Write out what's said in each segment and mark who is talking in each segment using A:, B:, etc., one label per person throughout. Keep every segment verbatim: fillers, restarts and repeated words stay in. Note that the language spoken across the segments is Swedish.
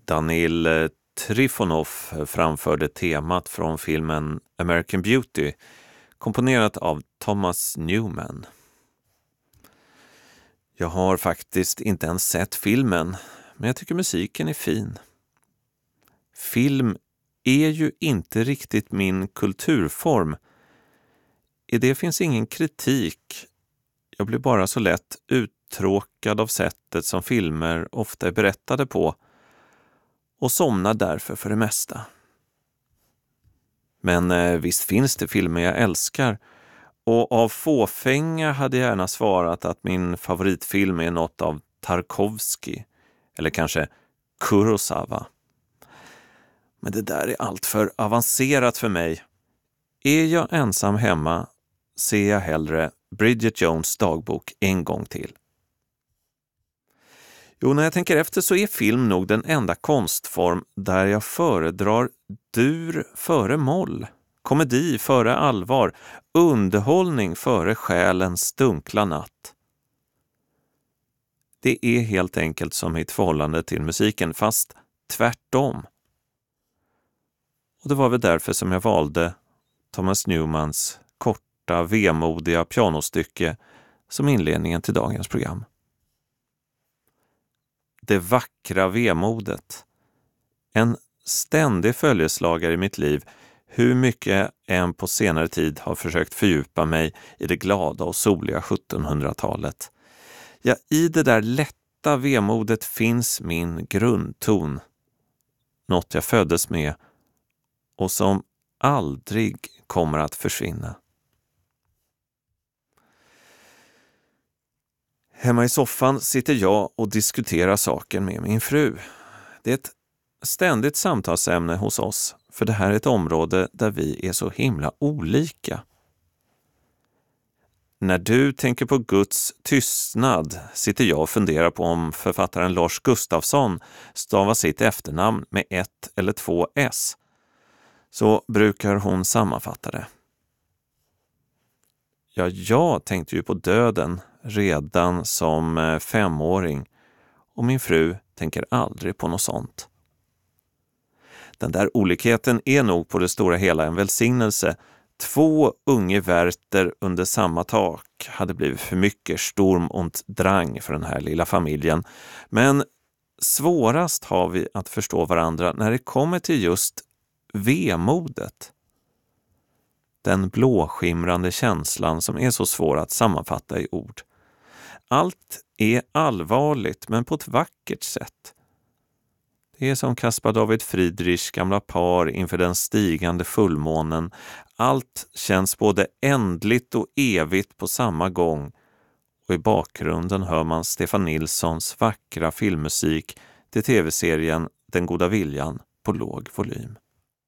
A: Danil Trifonov framförde temat från filmen American Beauty, komponerat av Thomas Newman. Jag har faktiskt inte ens sett filmen, men jag tycker musiken är fin. Film är ju inte riktigt min kulturform. I det finns ingen kritik. Jag blir bara så lätt uttråkad av sättet som filmer ofta är berättade på och somnar därför för det mesta. Men eh, visst finns det filmer jag älskar, och av fåfänga hade jag gärna svarat att min favoritfilm är något av Tarkovsky eller kanske Kurosawa. Men det där är allt för avancerat för mig. Är jag ensam hemma ser jag hellre Bridget Jones dagbok en gång till. Jo, när jag tänker efter så är film nog den enda konstform där jag föredrar dur före moll, komedi före allvar, underhållning före själens dunkla natt. Det är helt enkelt som mitt förhållande till musiken, fast tvärtom. Och det var väl därför som jag valde Thomas Newmans korta, vemodiga pianostycke som inledningen till dagens program. Det vackra vemodet. En ständig följeslagare i mitt liv, hur mycket jag än på senare tid har försökt fördjupa mig i det glada och soliga sjuttonhundratalet. Ja, i det där lätta vemodet finns min grundton. Något jag föddes med och som aldrig kommer att försvinna. Hemma i soffan sitter jag och diskuterar saken med min fru. Det är ett ständigt samtalsämne hos oss, för det här är ett område där vi är så himla olika. När du tänker på Guds tystnad sitter jag och funderar på om författaren Lars Gustafsson stavar sitt efternamn med ett eller två s. Så brukar hon sammanfatta det. Ja, jag tänkte ju på döden redan som femåring, och min fru tänker aldrig på något sånt. Den där olikheten är nog på det stora hela en välsignelse. Två unge Werther under samma tak hade blivit för mycket Sturm und Drang för den här lilla familjen. Men svårast har vi att förstå varandra när det kommer till just vemodet. Den blåskimrande känslan som är så svår att sammanfatta i ord. Allt är allvarligt, men på ett vackert sätt. Det är som Caspar David Friedrichs gamla par inför den stigande fullmånen. Allt känns både ändligt och evigt på samma gång. Och i bakgrunden hör man Stefan Nilssons vackra filmmusik till tv-serien Den goda viljan på låg volym.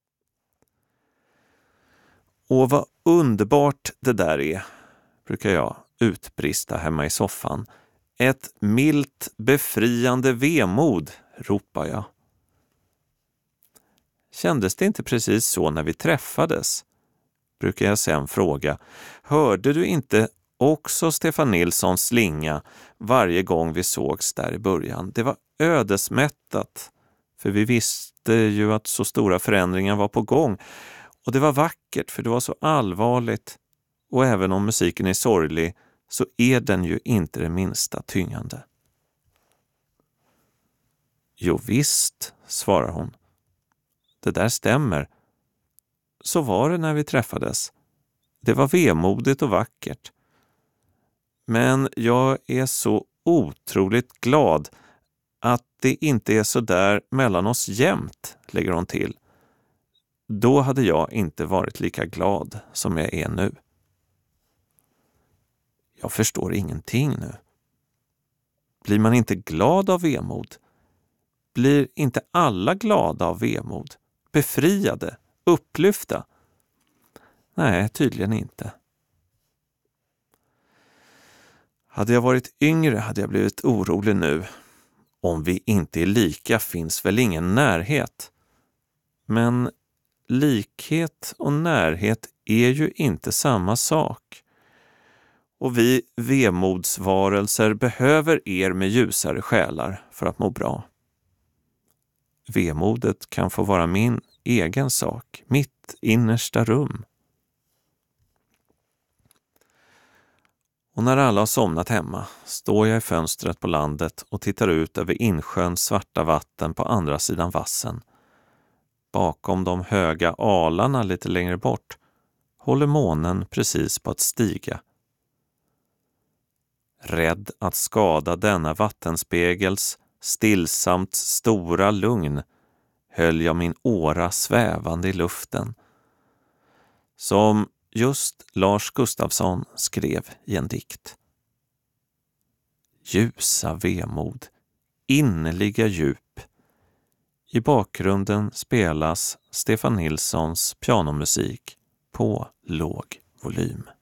A: Och vad underbart det där är, brukar jag utbrista hemma i soffan. Ett milt, befriande vemod, ropar jag. Kändes det inte precis så när vi träffades? Brukar jag sen fråga. Hörde du inte också Stefan Nilssons slinga varje gång vi sågs där i början? Det var ödesmättat, för vi visste ju att så stora förändringar var på gång. Och det var vackert, för det var så allvarligt. Och även om musiken är sorglig så är den ju inte det minsta tyngande. Jo visst, svarar hon. Det där stämmer. Så var det när vi träffades. Det var vemodigt och vackert. Men jag är så otroligt glad att det inte är så där mellan oss jämt, lägger hon till. Då hade jag inte varit lika glad som jag är nu. Jag förstår ingenting nu. Blir man inte glad av vemod? Blir inte alla glada av vemod? Befriade? Upplyfta? Nej, tydligen inte. Hade jag varit yngre hade jag blivit orolig nu. Om vi inte är lika finns väl ingen närhet. Men likhet och närhet är ju inte samma sak. Och vi vemodsvarelser behöver er med ljusare själar för att må bra. vemodet kan få vara min egen sak, mitt innersta rum. Och när alla har somnat hemma står jag i fönstret på landet och tittar ut över insjöns svarta vatten på andra sidan vassen. Bakom de höga alarna lite längre bort håller månen precis på att stiga. Rädd att skada denna vattenspegels stillsamt stora lugn höll jag min åra svävande i luften. Som just Lars Gustafsson skrev i en dikt. Ljusa vemod, innerliga djup. I bakgrunden spelas Stefan Nilssons pianomusik på låg volym.